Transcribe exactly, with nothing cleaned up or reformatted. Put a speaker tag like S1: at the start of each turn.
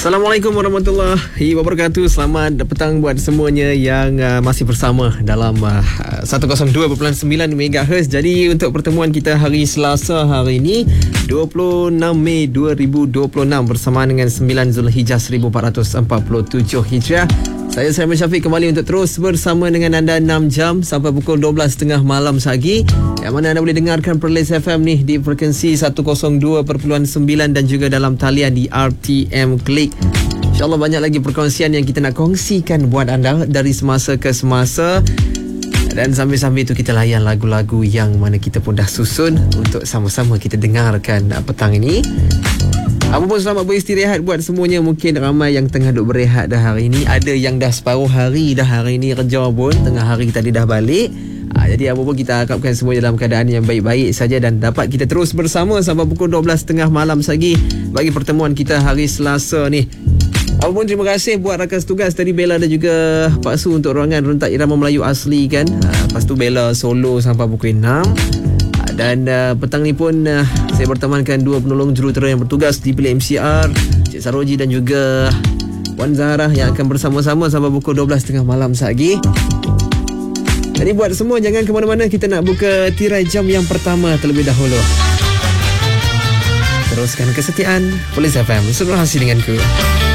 S1: Assalamualaikum warahmatullahi wabarakatuh. Selamat petang buat semuanya yang uh, masih bersama dalam uh, seratus dua perpuluhan sembilan megahertz. Jadi untuk pertemuan kita hari Selasa hari ini dua puluh enam Mei dua ribu dua puluh enam bersamaan dengan sembilan Zulhijjah seribu empat ratus empat puluh tujuh Hijriah. Saya Saiman Syafiq kembali untuk terus bersama dengan anda enam jam sampai pukul dua belas tiga puluh malam sehari. Yang mana anda boleh dengarkan Perlis F M ni di frekuensi seratus dua perpuluhan sembilan dan juga dalam talian di R T M Klik. InsyaAllah banyak lagi perkongsian yang kita nak kongsikan buat anda dari semasa ke semasa. Dan sambil-sambil itu kita layan lagu-lagu yang mana kita pun dah susun untuk sama-sama kita dengarkan petang ini. Apa pun selamat beristirahat buat semuanya. Mungkin ramai yang tengah duk berehat dah hari ini. Ada yang dah separuh hari dah hari ini kerja pun. Tengah hari tadi dah balik. Ha, jadi apa pun kita harapkan semuanya dalam keadaan yang baik-baik saja dan dapat kita terus bersama sampai pukul dua belas tiga puluh malam lagi bagi pertemuan kita hari Selasa ni. Apa pun terima kasih buat rakan setugas tadi Bella dan juga Pak Su untuk ruangan rentak irama Melayu asli kan. Ha, lepas tu Bella solo sampai pukul enam. Dan uh, petang ni pun uh, saya bertemankan dua penolong jurutera yang bertugas di bilik M C R, Cik Saroji dan juga Wan Zahra yang akan bersama-sama sampai pukul dua belas tiga puluh malam lagi. Jadi buat semua jangan ke mana-mana, kita nak buka tirai jam yang pertama terlebih dahulu. Teruskan kesetiaan Perlis F M, bersama dengan denganku.